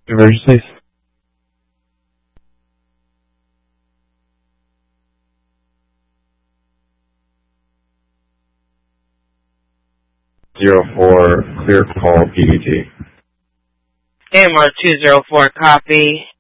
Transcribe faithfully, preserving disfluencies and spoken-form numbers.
Emergencies? Zero four, clear call P D T. A M R two zero four, copy.